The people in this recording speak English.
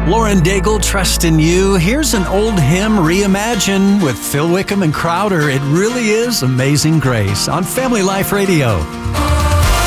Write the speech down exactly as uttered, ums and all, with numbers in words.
Lauren Daigle, Trust in You. Here's an old hymn reimagined with Phil Wickham and Crowder. It really is Amazing Grace on Family Life Radio.